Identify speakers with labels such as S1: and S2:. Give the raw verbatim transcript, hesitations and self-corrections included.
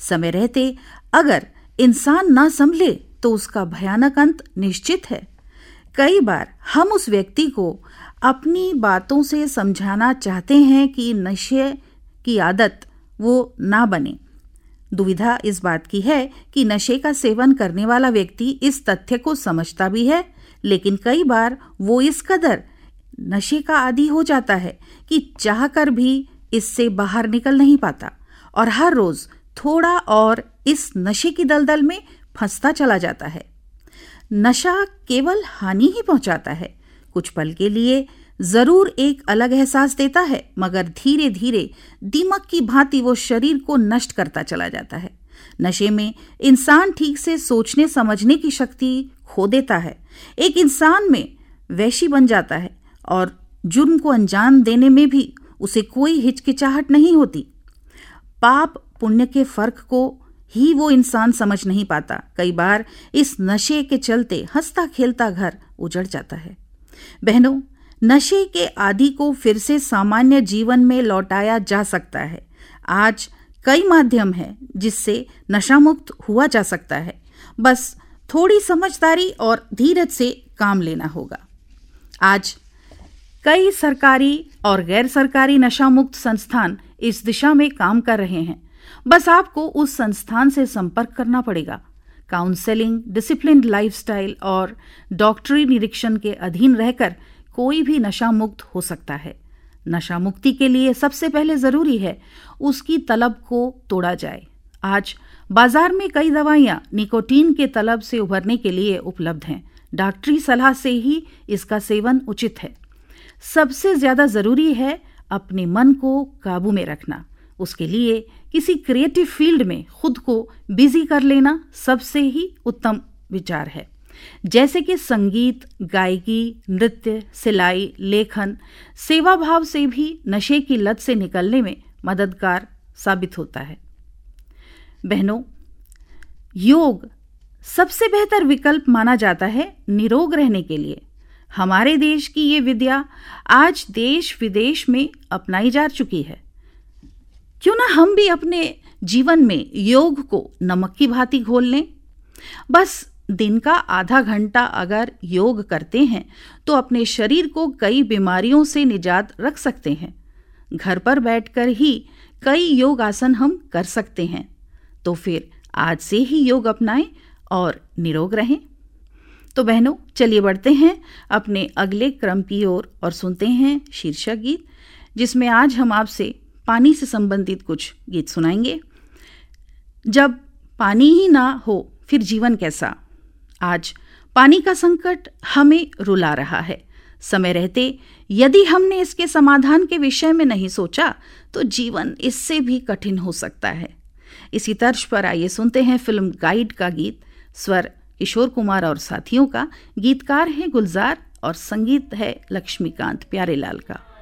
S1: समय रहते अगर इंसान ना संभले तो उसका भयानक अंत निश्चित है। कई बार हम उस व्यक्ति को अपनी बातों से समझाना चाहते हैं कि नशे की आदत वो ना बने। दुविधा इस बात की है कि नशे का सेवन करने वाला व्यक्ति इस तथ्य को समझता भी है, लेकिन कई बार वो इस कदर नशे का आदी हो जाता है कि चाहकर भी इससे बाहर निकल नहीं पाता और हर रोज थोड़ा और इस नशे की दलदल में फंसता चला जाता है। नशा केवल हानि ही पहुंचाता है। कुछ पल के लिए जरूर एक अलग एहसास देता है, मगर धीरे धीरे दीमक की भांति वो शरीर को नष्ट करता चला जाता है। नशे में इंसान ठीक से सोचने समझने की शक्ति खो देता है। एक इंसान में वैशी बन जाता है और जुर्म को अंजाम देने में भी उसे कोई हिचकिचाहट नहीं होती। पाप पुण्य के फर्क को ही वो इंसान समझ नहीं पाता। कई बार इस नशे के चलते हंसता खेलता घर उजड़ जाता है। बहनों, नशे के आदी को फिर से सामान्य जीवन में लौटाया जा सकता है। आज कई माध्यम हैं जिससे नशा मुक्त हुआ जा सकता है। बस थोड़ी समझदारी और धीरज से काम लेना होगा। आज कई सरकारी और गैर सरकारी नशा मुक्त संस्थान इस दिशा में काम कर रहे हैं। बस आपको उस संस्थान से संपर्क करना पड़ेगा। काउंसलिंग, डिसिप्लिन्ड लाइफस्टाइल और डॉक्टरी निरीक्षण के अधीन रहकर कोई भी नशा मुक्त हो सकता है। नशा मुक्ति के लिए सबसे पहले जरूरी है उसकी तलब को तोड़ा जाए। आज बाजार में कई दवाइयां निकोटीन के तलब से उभरने के लिए उपलब्ध हैं। डॉक्टरी सलाह से ही इसका सेवन उचित है। सबसे ज्यादा जरूरी है अपने मन को काबू में रखना। उसके लिए किसी क्रिएटिव फील्ड में खुद को बिजी कर लेना सबसे ही उत्तम विचार है, जैसे कि संगीत, गायकी, नृत्य, सिलाई, लेखन। सेवा भाव से भी नशे की लत से निकलने में मददगार साबित होता है। बहनों, योग सबसे बेहतर विकल्प माना जाता है निरोग रहने के लिए। हमारे देश की ये विद्या आज देश विदेश में अपनाई जा चुकी है। क्यों ना हम भी अपने जीवन में योग को नमक की भांति घोल लें। बस दिन का आधा घंटा अगर योग करते हैं तो अपने शरीर को कई बीमारियों से निजात रख सकते हैं। घर पर बैठकर ही कई योग आसन हम कर सकते हैं। तो फिर आज से ही योग अपनाएं और निरोग रहें। तो बहनों, चलिए बढ़ते हैं अपने अगले क्रम की ओर और सुनते हैं शीर्षक गीत, जिसमें आज हम आपसे पानी से संबंधित कुछ गीत सुनाएंगे। जब पानी ही ना हो फिर जीवन कैसा। आज पानी का संकट हमें रुला रहा है। समय रहते यदि हमने इसके समाधान के विषय में नहीं सोचा तो जीवन इससे भी कठिन हो सकता है। इसी तर्ज पर आइए सुनते हैं फिल्म गाइड का गीत। स्वर किशोर कुमार और साथियों का। गीतकार हैं गुलजार और संगीत है लक्ष्मीकांत प्यारेलाल का।